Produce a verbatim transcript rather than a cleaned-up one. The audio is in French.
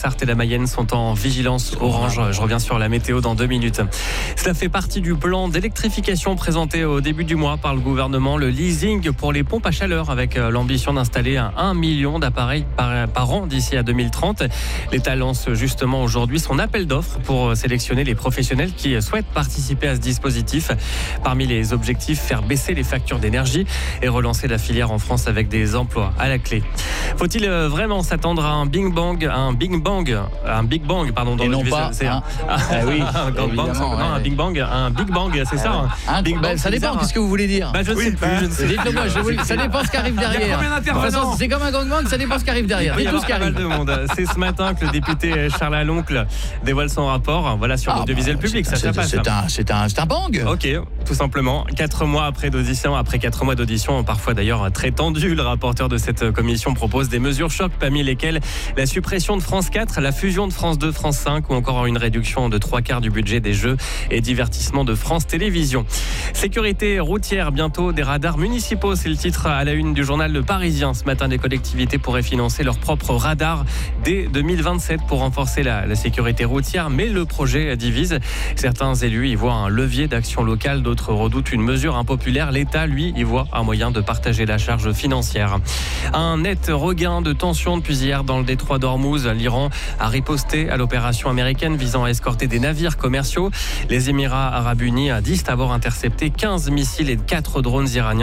Sarthe et la Mayenne sont en vigilance orange. Je reviens sur la météo dans deux minutes. Cela fait partie du plan d'électrification présenté au début du mois par le gouvernement. Le leasing pour les pompes à chaleur avec l'ambition d'installer un million d'appareils par, par an d'ici à deux mille trente. L'État lance justement aujourd'hui son appel d'offres pour sélectionner les professionnels qui souhaitent participer à ce dispositif. Parmi les objectifs, faire baisser les factures d'énergie et relancer la filière en France avec des emplois à la clé. Faut-il vraiment s'attendre à un Big Bang, un Big Bang, un Big Bang, pardon, dans et le non pas, c'est hein. un, ah, oui, un, bang, non, ouais. un Big Bang, un Big Bang, c'est ça. Un hein, Big bah, Bang, ça dépend. Qu'est-ce que vous voulez dire? Bah, je ne oui, sais plus. bah, Je ne sais Dites-le moi. plus. Je vous... Ça dépend ce qui arrive derrière. De toute façon, c'est comme un gangbang. Ça dépend ce qui arrive derrière. Il y C'est a tout ce qui pas mal arrive. de monde. C'est ce matin que le député Charles Aloncle dévoile son rapport. Voilà sur Ah, l'audiovisuel bah, public. Ça, c'est, ça passe. c'est un, c'est un, c'est un bang. Ok, tout simplement. Quatre mois après d'audition, après quatre mois d'audition, parfois d'ailleurs très tendu, le rapporteur de cette commission propose des mesures chocs, parmi lesquelles la suppression de France quatre, la fusion de France deux, France cinq ou encore une réduction de trois quarts du budget des jeux et divertissements de France Télévisions. Sécurité routière, bientôt des radars municipaux, c'est le titre à la une du journal Le Parisien. Ce matin, les collectivités pourraient financer leurs propres radars dès deux mille vingt-sept pour renforcer la, la sécurité routière, mais le projet divise. Certains élus y voient un levier d'action locale, d'autres redoutent une mesure impopulaire. L'État, lui, y voit un moyen de partager la charge financière. Un net regain de tension depuis hier dans le détroit d'Ormuz. L'Iran a riposté à l'opération américaine visant à escorter des navires commerciaux. Les Émirats arabes unis disent avoir intercepté quinze missiles et quatre drones iraniens.